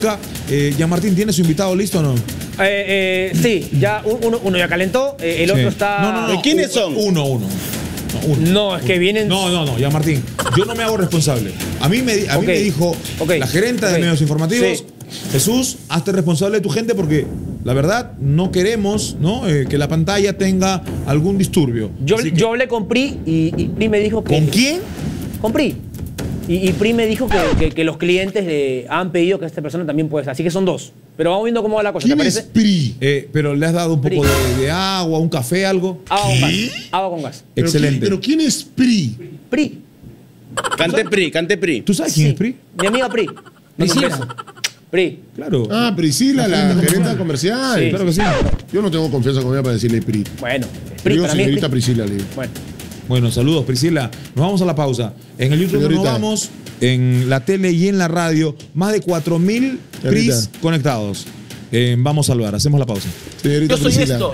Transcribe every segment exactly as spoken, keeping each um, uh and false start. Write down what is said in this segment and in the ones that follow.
Eh, ya Martín, ¿tiene su invitado listo o no? Eh, eh, sí, ya uno, uno ya calentó, eh, el Sí. otro está... No, no, no. ¿De quiénes son? Uno, uno. No, uno. No, es que vienen... No, no, no, ya Martín. Yo no me hago responsable. A mí me, a mí Ok. me dijo Ok. la gerenta de Ok. medios informativos, Sí. Jesús, hazte responsable de tu gente porque la verdad no queremos, ¿no? Eh, que la pantalla tenga algún disturbio. Yo, Así que- yo hablé con Pri y, y Pri me dijo que... ¿Con quién? Con Pri. Y, y Pri me dijo que, que- que los clientes le han pedido que esta persona también pueda. Así que son dos. Pero vamos viendo cómo va la cosa, ¿te ¿Quién es parece? Pri? Eh, pero le has dado un poco de, de agua, un café, algo. Agua con gas. ¿Qué? Agua con gas. ¿Pero Excelente. quién- ¿Pero quién es Pri? Pri. Cante Pri, cante Pri. ¿Tú sabes quién Sí. es Pri? Mi amiga Pri. Priscila. Pri. Claro. Ah, Priscila, la gerenta comercial. Sí. Claro que sí. Yo no tengo confianza con ella para decirle Pri. Bueno, Pri Digo para mí es señorita Pri. Priscila, le digo. Bueno. Bueno, saludos Priscila. Nos vamos a la pausa. En el YouTube Señorita. nos vamos, en la tele y en la radio, más de cuatro mil Pris Señorita. conectados. Eh, vamos a saludar, hacemos la pausa. Señorita Yo soy Priscila. esto.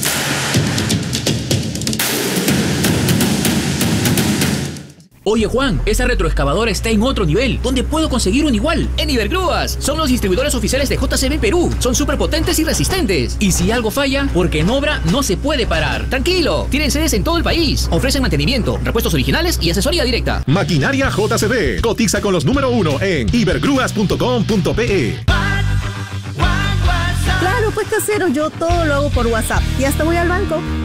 Oye Juan, esa retroexcavadora está en otro nivel. ¿Dónde puedo conseguir un igual? En Ibergrúas. Son los distribuidores oficiales de J C B Perú. Son súper potentes y resistentes. Y si algo falla, porque en obra no se puede parar. Tranquilo, tienen sedes en todo el país. Ofrecen mantenimiento, repuestos originales y asesoría directa. Maquinaria J C B. Cotiza con los número uno en ibergrúas punto com punto pe. Claro, pues casero, yo todo lo hago por WhatsApp y hasta voy al banco.